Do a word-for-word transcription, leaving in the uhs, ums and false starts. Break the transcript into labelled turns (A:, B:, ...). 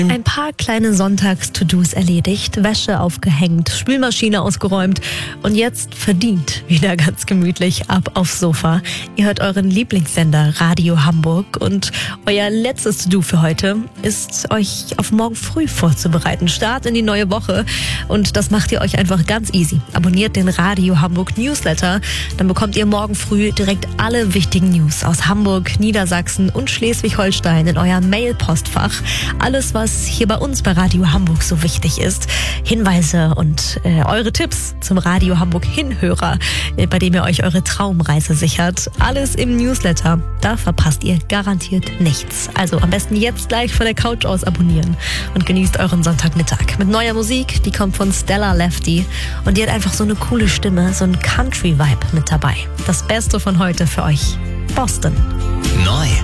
A: Ein paar kleine Sonntags-To-Dos erledigt, Wäsche aufgehängt, Spülmaschine ausgeräumt und jetzt verdient wieder ganz gemütlich ab aufs Sofa. Ihr hört euren Lieblingssender Radio Hamburg und euer letztes To-Do für heute ist, euch auf morgen früh vorzubereiten. Start in die neue Woche und das macht ihr euch einfach ganz easy. Abonniert den Radio Hamburg Newsletter, dann bekommt ihr morgen früh direkt alle wichtigen News aus Hamburg, Niedersachsen und Schleswig-Holstein in euer Mail-Postfach. Alles, was hier bei uns bei Radio Hamburg so wichtig ist. Hinweise und äh, eure Tipps zum Radio Hamburg Hinhörer, äh, bei dem ihr euch eure Traumreise sichert. Alles im Newsletter. Da verpasst ihr garantiert nichts. Also am besten jetzt gleich von der Couch aus abonnieren und genießt euren Sonntagmittag mit neuer Musik. Die kommt von Stella Lefty und die hat einfach so eine coole Stimme, so ein Country-Vibe mit dabei. Das Beste von heute für euch. Boston.
B: Neu.